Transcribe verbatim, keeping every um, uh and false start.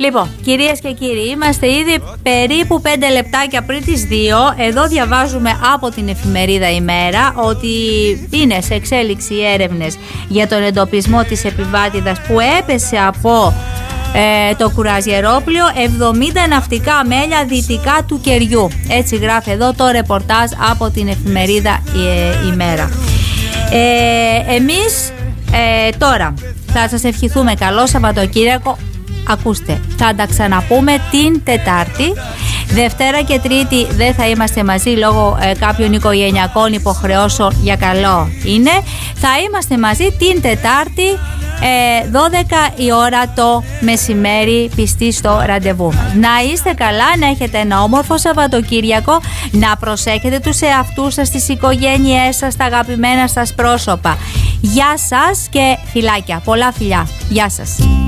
Λοιπόν, κυρίες και κύριοι, είμαστε ήδη περίπου πέντε λεπτάκια πριν τις δύο. Εδώ διαβάζουμε από την εφημερίδα Ημέρα ότι είναι σε εξέλιξη οι έρευνες για τον εντοπισμό της επιβάτηδας που έπεσε από ε, το κουραζιερόπλιο εβδομήντα ναυτικά μέλια δυτικά του κεριού. Έτσι γράφει εδώ το ρεπορτάζ από την εφημερίδα ε, Ημέρα. Ε, εμείς ε, τώρα θα σας ευχηθούμε καλό Σαββατοκύριακο. Ακούστε, θα τα ξαναπούμε την Τετάρτη. Δευτέρα και Τρίτη δεν θα είμαστε μαζί λόγω ε, κάποιων οικογενειακών υποχρεώσεων, για καλό είναι. Θα είμαστε μαζί την Τετάρτη ε, δώδεκα η ώρα το μεσημέρι, πιστοί στο ραντεβού μας. Να είστε καλά, να έχετε ένα όμορφο Σαββατοκύριακο, να προσέχετε τους εαυτούς σας, τις οικογένειές σας, τα αγαπημένα σας πρόσωπα. Γεια σας και φιλάκια, πολλά φιλιά. Γεια σας.